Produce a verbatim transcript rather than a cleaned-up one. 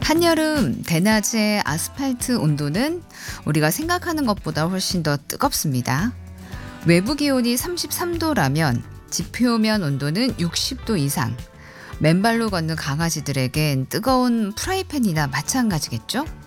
한여름 대낮의 아스팔트 온도는 우리가 생각하는 것보다 훨씬 더 뜨겁습니다. 외부 기온이 삼십삼 도라면 지표면 온도는 육십 도 이상. 맨발로 걷는 강아지들에겐 뜨거운 프라이팬이나 마찬가지겠죠?